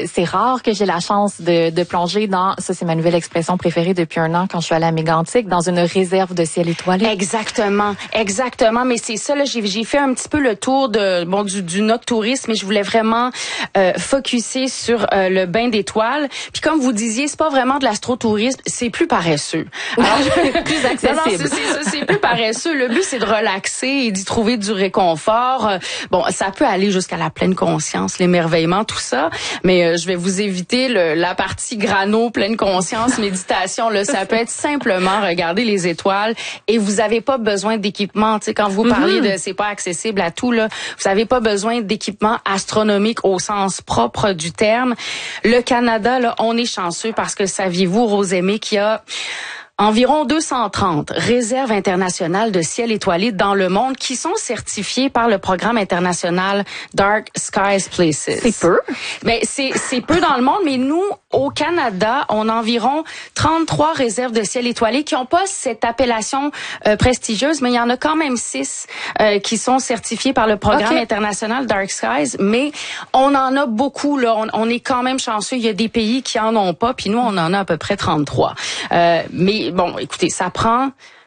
c'est rare que j'ai la chance de plonger dans, ça c'est ma nouvelle expression préférée depuis un an quand je suis allée à Mégantic, dans une réserve de ciel étoilé. Exactement. Mais c'est ça, là, j'ai fait un petit peu le tour du noctourisme, mais je voulais vraiment focusser sur le bain d'étoiles. Puis comme vous disiez, c'est pas vraiment de l'astrotourisme, c'est plus paresseux. Alors, plus accessible. C'est plus paresseux. Le but, c'est de relaxer et d'y trouver du réconfort. Bon, ça peut aller jusqu'à la pleine conscience, l'émerveillement, tout ça, mais je vais vous éviter la partie grano, pleine conscience, méditation. Là, ça peut être simplement regarder les étoiles et vous avez pas besoin d'équipement. Tu sais, quand vous parlez de c'est pas accessible à tout, là, vous avez pas besoin d'équipement astronomique au sens propre du terme. Le Canada, là, on est chanceux parce que saviez-vous, Rosemée, qu'il y a environ 230 réserves internationales de ciel étoilé dans le monde qui sont certifiées par le programme international Dark Skies Places. C'est peu. Mais c'est peu dans le monde, mais nous, au Canada, on a environ 33 réserves de ciel étoilé qui n'ont pas cette appellation prestigieuse, mais il y en a quand même 6 qui sont certifiées par le programme international Dark Skies. Mais on en a beaucoup, là. On est quand même chanceux. Il y a des pays qui en ont pas, puis nous, on en a à peu près 33. Mais bon, écoutez, ça prend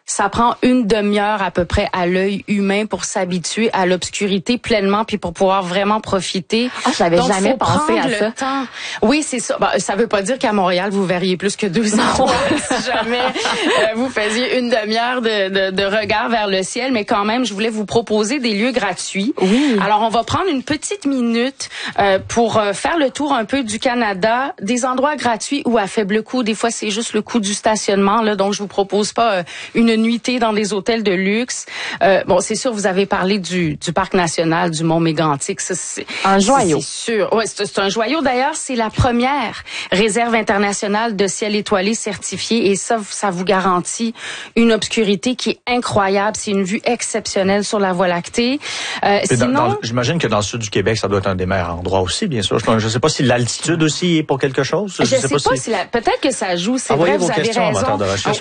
une demi-heure à peu près à l'œil humain pour s'habituer à l'obscurité pleinement puis pour pouvoir vraiment profiter. Ah, je n'avais jamais pensé à ça. Temps. Oui, c'est ça. Ben, ça veut pas dire qu'à Montréal, vous verriez plus que 2 endroits si jamais vous faisiez une demi-heure de regard vers le ciel. Mais quand même, je voulais vous proposer des lieux gratuits. Oui. Alors, on va prendre une petite minute pour faire le tour un peu du Canada, des endroits gratuits ou à faible coût. Des fois, c'est juste le coût du stationnement. Là, donc, je vous propose pas une nuitée dans des hôtels de luxe. Bon, c'est sûr, vous avez parlé du parc national du Mont Mégantic. Ça, c'est un joyau. C'est sûr. Ouais, c'est un joyau. D'ailleurs, c'est la première réserve internationale de ciel étoilé certifiée et ça vous garantit une obscurité qui est incroyable. C'est une vue exceptionnelle sur la Voie lactée. Sinon, j'imagine que dans le sud du Québec, ça doit être un des meilleurs endroits aussi, bien sûr. Je ne sais pas si l'altitude aussi est pour quelque chose. Je sais pas si peut-être que ça joue. C'est vrai, vous avez raison.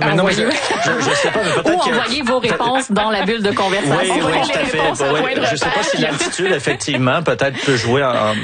Je sais pas. Ou envoyez vos réponses dans la bulle de conversation. Oui, tout à fait. Je ne sais pas si l'altitude, effectivement, peut-être peut jouer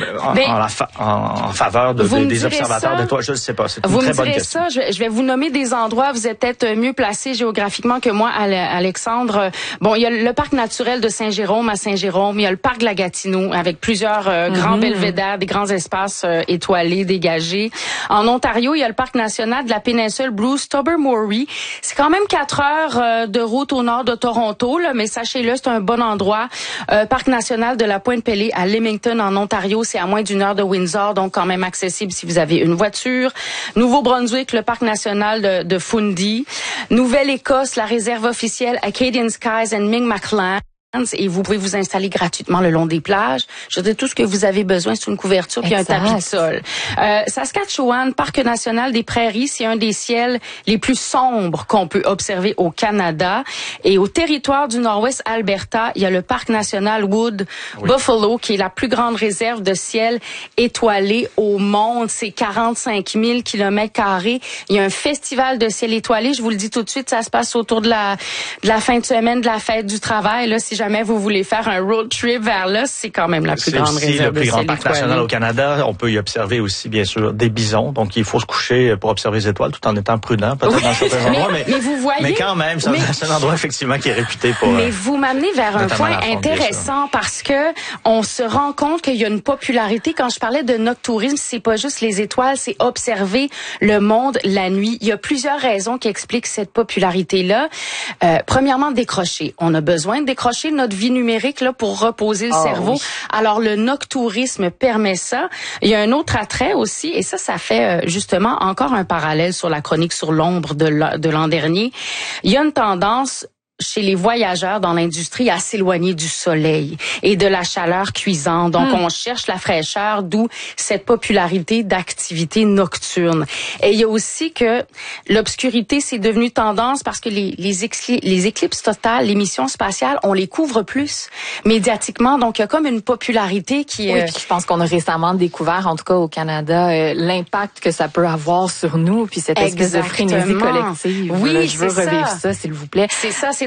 en faveur des observateurs d'étoiles. Je ne sais pas. C'est une très bonne question. Je vais vous nommer des endroits. Vous êtes peut-être mieux placés géographiquement que moi, Alexandre. Bon, il y a le parc naturel de Saint-Jérôme à Saint-Jérôme. Il y a le parc de la Gatineau avec plusieurs grands belvédères, des grands espaces étoilés, dégagés. En Ontario, il y a le parc national de la péninsule Bruce Tobermory. C'est quand même 4 heures de route au nord de Toronto, là, mais sachez-le, c'est un bon endroit. Parc national de la Pointe-Pelée à Leamington, en Ontario, c'est à moins d'1 heure de Windsor, donc quand même accessible si vous avez une voiture. Nouveau-Brunswick, le parc national de Fundy. Nouvelle-Écosse, la réserve officielle Acadian Skies and Mi'kmaq. Et vous pouvez vous installer gratuitement le long des plages. Je veux dire, tout ce que vous avez besoin, c'est une couverture puis un tapis de sol. Saskatchewan, Parc national des Prairies, c'est un des ciels les plus sombres qu'on peut observer au Canada. Et au territoire du Nord-Ouest Alberta, il y a le Parc national Wood Buffalo, qui est la plus grande réserve de ciel étoilé au monde. C'est 45 000 km². Il y a un festival de ciel étoilé. Je vous le dis tout de suite, ça se passe autour de la fin de semaine de la fête du travail. Là, si jamais vous voulez faire un road trip vers là, c'est quand même la plus grande réserve de ciel étoilé. C'est le plus grand parc national au Canada. On peut y observer aussi, bien sûr, des bisons. Donc, il faut se coucher pour observer les étoiles tout en étant prudent, peut-être dans certains endroits. Mais vous voyez. Mais quand même, c'est un endroit, effectivement, qui est réputé pour. Mais vous m'amenez vers un point intéressant parce que on se rend compte qu'il y a une popularité. Quand je parlais de noctourisme, c'est pas juste les étoiles, c'est observer le monde la nuit. Il y a plusieurs raisons qui expliquent cette popularité-là. Premièrement, décrocher. On a besoin de décrocher notre vie numérique là pour reposer le cerveau. Oui. Alors le noctourisme permet ça. Il y a un autre attrait aussi et ça fait justement encore un parallèle sur la chronique sur l'ombre de l'an dernier. Il y a une tendance chez les voyageurs dans l'industrie à s'éloigner du soleil et de la chaleur cuisante. Donc, on cherche la fraîcheur, d'où cette popularité d'activités nocturnes. Et il y a aussi que l'obscurité, c'est devenu tendance parce que les éclipses totales, les missions spatiales, on les couvre plus médiatiquement. Donc, il y a comme une popularité qui... Oui, puis je pense qu'on a récemment découvert, en tout cas au Canada, l'impact que ça peut avoir sur nous, puis cette espèce de frénésie collective. Oui, là, je veux revivre ça, s'il vous plaît. C'est ça, c'est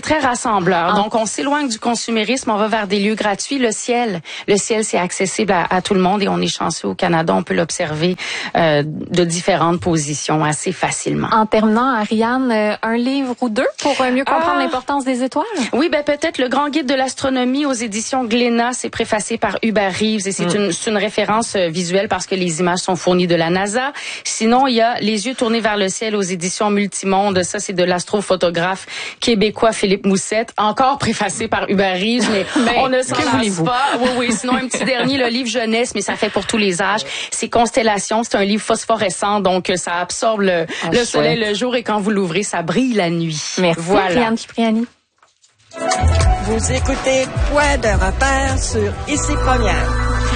très rassembleur. Donc, on s'éloigne du consumérisme, on va vers des lieux gratuits. Le ciel, c'est accessible à tout le monde et on est chanceux au Canada. On peut l'observer de différentes positions assez facilement. En terminant, Ariane, un livre ou deux pour mieux comprendre l'importance des étoiles? Oui, peut-être Le Grand Guide de l'astronomie aux éditions Glénat. C'est préfacé par Hubert Reeves et c'est une référence visuelle parce que les images sont fournies de la NASA. Sinon, il y a Les yeux tournés vers le ciel aux éditions Multimonde. Ça, c'est de l'astrophotographe québécois Philippe Moussette. Encore préfacé par Hubert Reeves, mais on ne s'en lasse pas. Oui. Sinon, un petit dernier, le livre jeunesse, mais ça fait pour tous les âges. C'est Constellation. C'est un livre phosphorescent, donc ça absorbe le soleil le jour et quand vous l'ouvrez, ça brille la nuit. Merci, Ariane Cipriani. Vous écoutez Point de repère sur Ici Première.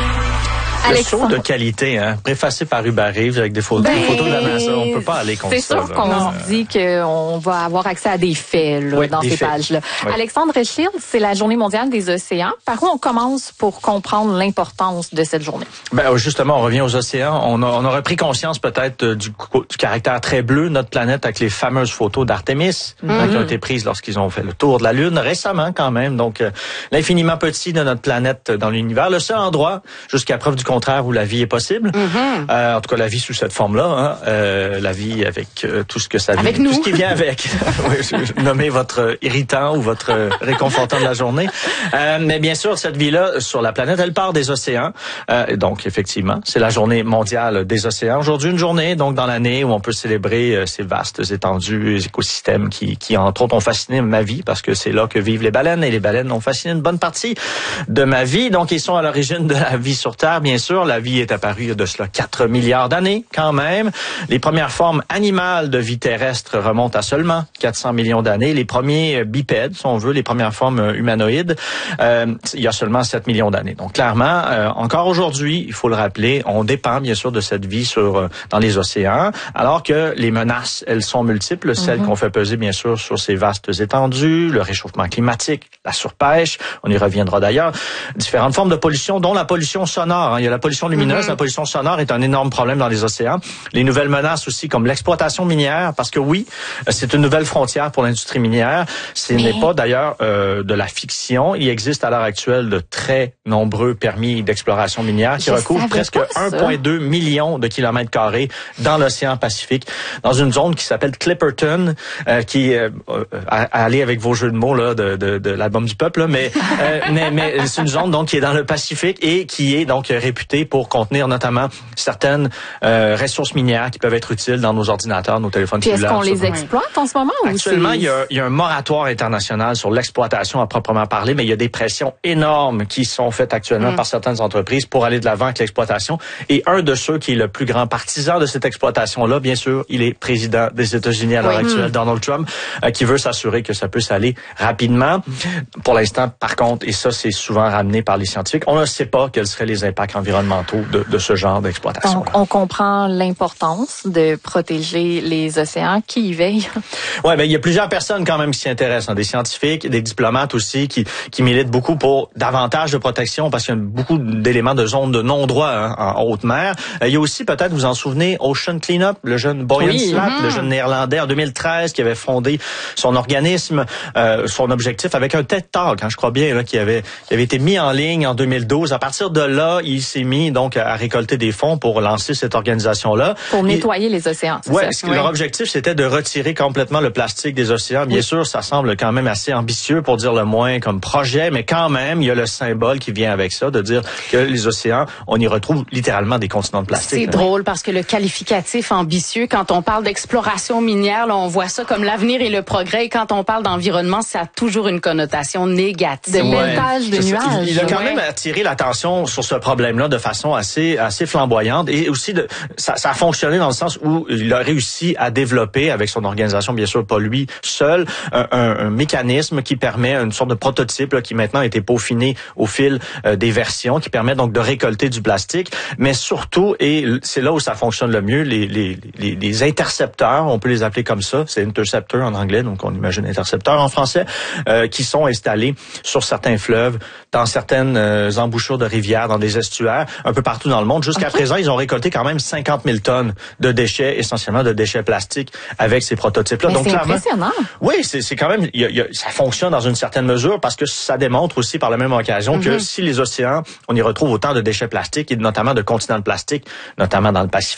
Le show de qualité, préfacé par Hubert Reeves avec des photos de la NASA. On peut pas aller contre ça. C'est sûr qu'on dit qu'on va avoir accès à des faits dans ces pages-là. Oui. Alexandre Shields, c'est la Journée mondiale des océans. Par où on commence pour comprendre l'importance de cette journée? Justement, on revient aux océans. On aurait pris conscience peut-être du caractère très bleu de notre planète avec les fameuses photos d'Artémis qui ont été prises lorsqu'ils ont fait le tour de la Lune récemment quand même. Donc, l'infiniment petit de notre planète dans l'univers. Le seul endroit, jusqu'à preuve du contraire, où la vie est possible. En tout cas, la vie sous cette forme-là, la vie avec tout ce que ça vit, tout ce qui vient avec. Nommez votre irritant ou votre réconfortant de la journée. Mais bien sûr, cette vie-là sur la planète, elle part des océans. Donc, effectivement, c'est la Journée mondiale des océans. Aujourd'hui, une journée donc dans l'année où on peut célébrer ces vastes étendues, écosystèmes qui entre autres ont fasciné ma vie parce que c'est là que vivent les baleines et les baleines ont fasciné une bonne partie de ma vie. Donc, ils sont à l'origine de la vie sur Terre, bien sûr. La vie est apparue il y a de cela 4 milliards d'années, quand même. Les premières formes animales de vie terrestre remontent à seulement 400 millions d'années. Les premiers bipèdes, si on veut, les premières formes humanoïdes, il y a seulement 7 millions d'années. Donc, clairement, encore aujourd'hui, il faut le rappeler, on dépend, bien sûr, de cette vie dans les océans, alors que les menaces, elles sont multiples. Celles qu'on fait peser, bien sûr, sur ces vastes étendues, le réchauffement climatique, la surpêche, on y reviendra d'ailleurs, différentes formes de pollution, dont la pollution sonore. Il y a la pollution lumineuse, la pollution sonore est un énorme problème dans les océans. Les nouvelles menaces aussi, comme l'exploitation minière, parce que oui, c'est une nouvelle frontière pour l'industrie minière. Ce n'est pas d'ailleurs de la fiction. Il existe à l'heure actuelle de très nombreux permis d'exploration minière qui recouvrent presque 1,2 million de kilomètres carrés dans l'océan Pacifique, dans une zone qui s'appelle Clipperton, qui allez avec vos jeux de mots là de l'album du peuple, là, mais c'est une zone donc qui est dans le Pacifique et qui est donc réputée pour contenir notamment certaines ressources minières qui peuvent être utiles dans nos ordinateurs, nos téléphones cellulaires. Est-ce qu'on les exploite en ce moment? Actuellement, il y a un moratoire international sur l'exploitation à proprement parler, mais il y a des pressions énormes qui sont faites actuellement par certaines entreprises pour aller de l'avant avec l'exploitation. Et un de ceux qui est le plus grand partisan de cette exploitation-là, bien sûr, il est président des États-Unis à l'heure actuelle, Donald Trump, qui veut s'assurer que ça puisse aller rapidement. Pour l'instant, par contre, et ça c'est souvent ramené par les scientifiques, on ne sait pas quels seraient les impacts environnementaux de ce genre d'exploitation. Donc, on comprend l'importance de protéger les océans. Qui y veille? Ouais, il y a plusieurs personnes quand même qui s'y intéressent, des scientifiques, des diplomates aussi, qui militent beaucoup pour davantage de protection parce qu'il y a beaucoup d'éléments de zones de non-droit en haute mer. Il y a aussi, peut-être, vous en souvenez, Ocean Cleanup, le jeune Boyan Slat, le jeune néerlandais en 2013 qui avait fondé son organisme, son objectif avec un TED Talk, je crois bien, là, qui avait été mis en ligne en 2012. À partir de là, il s'est mis donc à récolter des fonds pour lancer cette organisation-là. Pour nettoyer les océans. Leur objectif, c'était de retirer complètement le plastique des océans. Bien sûr, ça semble quand même assez ambitieux pour dire le moins comme projet, mais quand même, il y a le symbole qui vient avec ça, de dire que les océans, on y retrouve littéralement des continents de plastique. C'est drôle parce que le qualificatif ambitieux, quand on parle d'exploration minière, là, on voit ça comme l'avenir et le progrès. Et quand on parle d'environnement, ça a toujours une connotation négative. De meltage de nuages. Il a quand même attiré l'attention sur ce problème-là de façon assez flamboyante et aussi ça a fonctionné dans le sens où il a réussi à développer avec son organisation, bien sûr pas lui seul, un mécanisme qui permet une sorte de prototype là, qui maintenant a été peaufiné au fil des versions, qui permet donc de récolter du plastique, mais surtout, et c'est là où ça fonctionne le mieux, les intercepteurs, on peut les appeler comme ça, c'est interceptor en anglais, donc on imagine intercepteur en français, qui sont installés sur certains fleuves, dans certaines embouchures de rivières, dans des estuaires, faire un peu partout dans le monde. Jusqu'à présent, ils ont récolté quand même 50 000 tonnes de déchets, essentiellement de déchets plastiques, avec ces prototypes-là. Donc, c'est impressionnant. Oui, c'est quand même, ça fonctionne dans une certaine mesure parce que ça démontre aussi par la même occasion que si les océans, on y retrouve autant de déchets plastiques et notamment de continents de plastique, notamment dans le Pacifique,